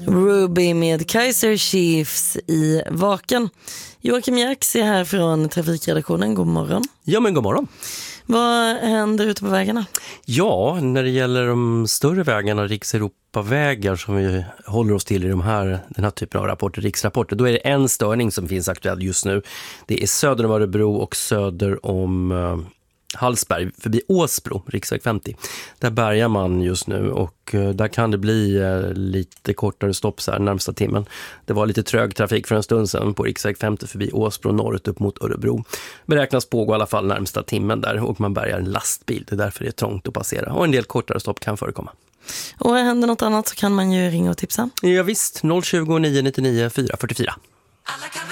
Ruby med Kaiser Chiefs i Vaken. Joakim Jax är här från trafikredaktionen. God morgon. Ja, men god morgon. Vad händer ute på vägarna? Ja, när det gäller de större vägarna, rikseuropavägar som vi håller oss till i den här typen av rapporter, riksrapporter, då är det en störning som finns aktuell just nu. Det är söder om Örebro och söder om Hallsberg, förbi Åsbro, riksväg 50. Där bärgar man just nu och där kan det bli lite kortare stopp så här närmsta timmen. Det var lite trög trafik för en stund sedan på riksväg 50 förbi Åsbro norrut upp mot Örebro. Beräknas pågå i alla fall närmsta timmen där och man bärgar en lastbil. Det är därför det är trångt att passera och en del kortare stopp kan förekomma. Och händer något annat så kan man ju ringa och tipsa. Ja visst, 020 999 444.